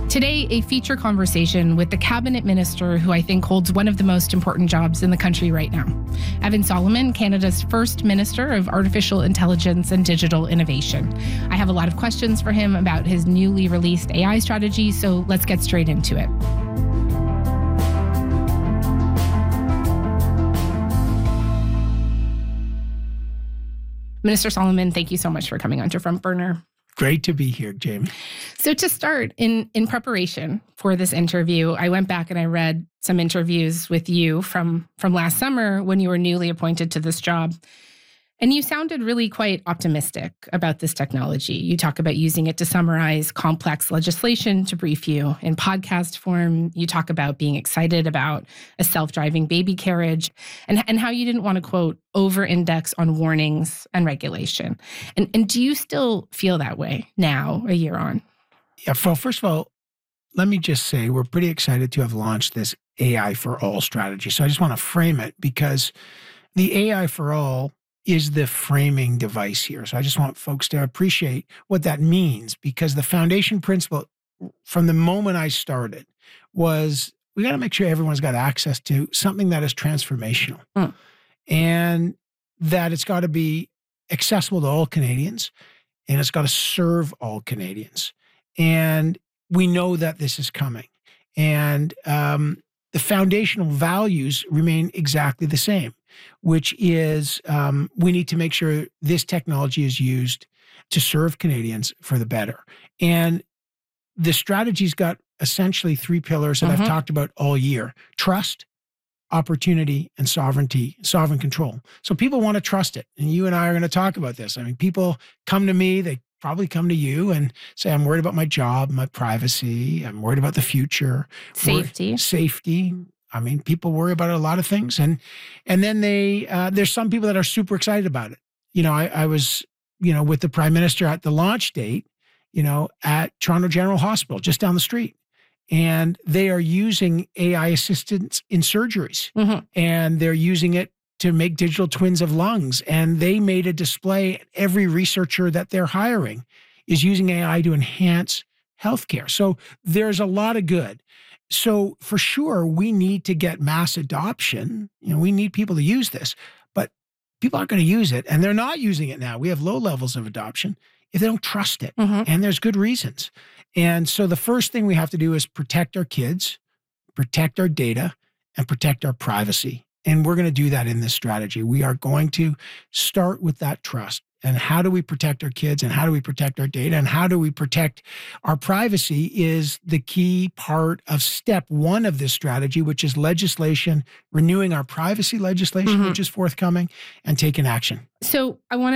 Today, a feature conversation with the cabinet minister who I think holds one of the most important jobs in the country right now. Evan Solomon, Canada's first Minister of Artificial Intelligence and Digital Innovation. I have a lot of questions for him about his newly released AI strategy, so let's get straight into it. Minister Solomon, thank you so much for coming on to Front Burner. Great to be here, Jamie. So to start, in preparation for this interview, I went back and I read some interviews with you from last summer when you were newly appointed to this job. And you sounded really quite optimistic about this technology. You talk about using it to summarize complex legislation to brief you. In podcast form, you talk about being excited about a self-driving baby carriage and how you didn't want to, quote, over-index on warnings and regulation. And do you still feel that way now, a year on? Yeah, well, first of all, let me just say we're pretty excited to have launched this AI for All strategy. So I just want to frame it because the AI for All is the framing device here. So I just want folks to appreciate what that means, because the foundation principle from the moment I started was we got to make sure everyone's got access to something that is transformational and that it's got to be accessible to all Canadians and it's got to serve all Canadians. And we know that this is coming. And the foundational values remain exactly the same, which is we need to make sure this technology is used to serve Canadians for the better. And the strategy's got essentially three pillars that I've talked about all year: trust, opportunity, and sovereignty, sovereign control. So people want to trust it. And you and I are going to talk about this. I mean, people come to me, they probably come to you and say, I'm worried about my job, my privacy. I'm worried about the future. Safety. I mean, people worry about a lot of things. And then there's some people that are super excited about it. You know, I was, with the Prime Minister at the launch date, at Toronto General Hospital, just down the street. And they are using AI assistance in surgeries. And they're using it to make digital twins of lungs. And they made a display. Every researcher that they're hiring is using AI to enhance healthcare. So there's a lot of good. So for sure, we need to get mass adoption. We need people to use this, but people aren't going to use it. And they're not using it now. We have low levels of adoption if they don't trust it. And there's good reasons. And so the first thing we have to do is protect our kids, protect our data, and protect our privacy. And we're going to do that in this strategy. We are going to start with that trust. And how do we protect our kids, and how do we protect our data, and how do we protect our privacy is the key part of step one of this strategy, which is legislation, renewing our privacy legislation, which is forthcoming, and taking action. So I want